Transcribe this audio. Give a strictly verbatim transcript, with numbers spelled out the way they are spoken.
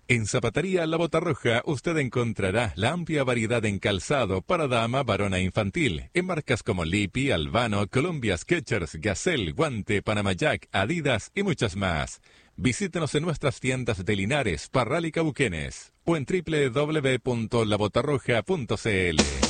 En Zapatería La Bota Roja usted encontrará la amplia variedad en calzado para dama, varona e infantil, en marcas como Lipi, Albano, Columbia, Skechers, Gazelle, Guante, Panama Jack, Adidas y muchas más. Visítenos en nuestras tiendas de Linares, Parral y Cauquenes o en doble u doble u doble u punto la bota roja punto c l.